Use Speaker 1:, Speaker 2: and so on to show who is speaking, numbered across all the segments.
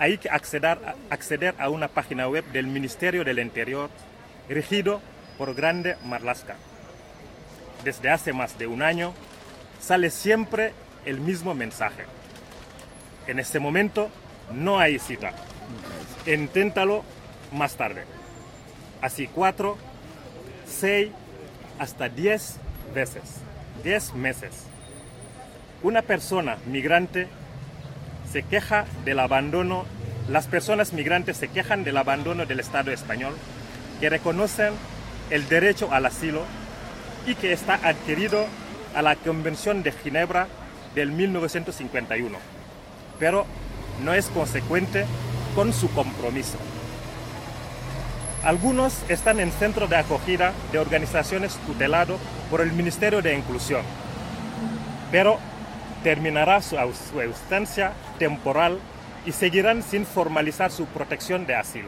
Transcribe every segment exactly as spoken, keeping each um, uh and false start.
Speaker 1: hay que acceder, acceder a una página web del Ministerio del Interior, regido por Grande Marlaska. Desde hace más de un año, sale siempre el mismo mensaje. En este momento no hay cita. Inténtalo más tarde. Así cuatro, seis, hasta diez veces. Diez meses. Una persona migrante se queja del abandono, las personas migrantes se quejan del abandono del Estado español, que reconocen el derecho al asilo y que está adherido a la Convención de Ginebra del mil novecientos cincuenta y uno, pero no es consecuente con su compromiso. Algunos están en centro de acogida de organizaciones tuteladas por el Ministerio de Inclusión, pero terminará su, su estancia temporal y seguirán sin formalizar su protección de asilo.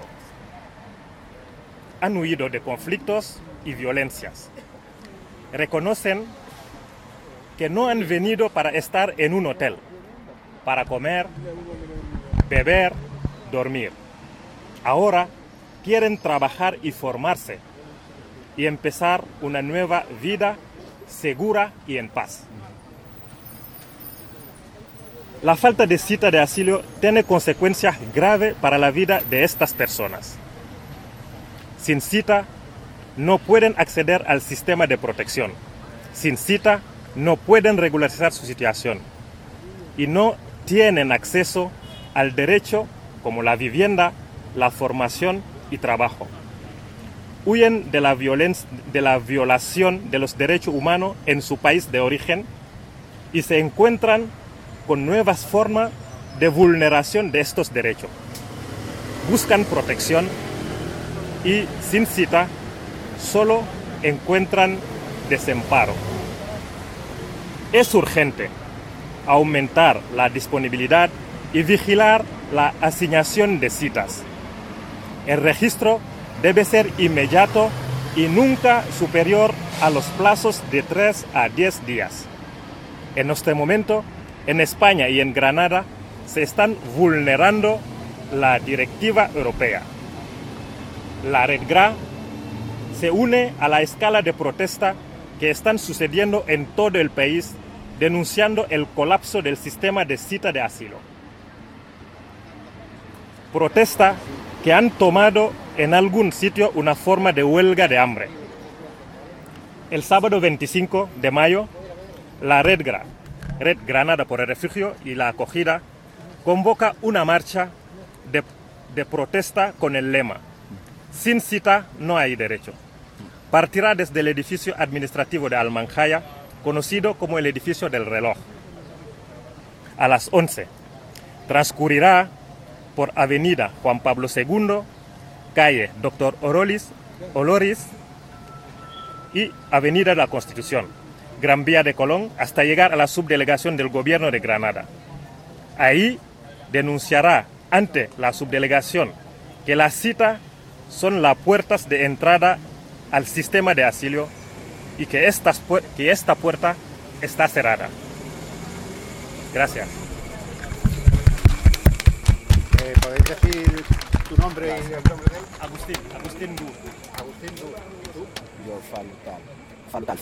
Speaker 1: Han huido de conflictos y violencias. Reconocen que no han venido para estar en un hotel, para comer, beber, dormir. Ahora quieren trabajar y formarse y empezar una nueva vida segura y en paz. La falta de cita de asilo tiene consecuencias graves para la vida de estas personas. Sin cita, no pueden acceder al sistema de protección. Sin cita, no pueden regularizar su situación. Y no tienen acceso al derecho como la vivienda, la formación y trabajo. Huyen de la violencia, de la violación de los derechos humanos en su país de origen y se encuentran con nuevas formas de vulneración de estos derechos. Buscan protección y sin cita solo encuentran desamparo. Es urgente aumentar la disponibilidad y vigilar la asignación de citas. El registro debe ser inmediato y nunca superior a los plazos de tres a diez días. En este momento, en España y en Granada se están vulnerando la directiva europea. La Red G R A se une a la escala de protesta que están sucediendo en todo el país, denunciando el colapso del sistema de cita de asilo. Protesta que han tomado en algún sitio una forma de huelga de hambre. El sábado veinticinco de mayo, la Red G R A, Red Granada por el Refugio y la Acogida, convoca una marcha de, de protesta con el lema "Sin cita no hay derecho". Partirá desde el edificio administrativo de Almanjaya, conocido como el edificio del reloj. A las once, transcurrirá por Avenida Juan Pablo segundo, calle Doctor Orolis, Oloris y Avenida de la Constitución, Gran Vía de Colón, hasta llegar a la subdelegación del Gobierno de Granada. Ahí denunciará ante la subdelegación que las citas son las puertas de entrada al sistema de asilo y que, estas, que esta puerta está cerrada. Gracias.
Speaker 2: Eh, ¿Podéis decir tu nombre y el nombre de él?
Speaker 1: Agustín, Agustín Du.
Speaker 2: Agustín, tú. ¿Tú?
Speaker 3: Yo Fantal. Fantal.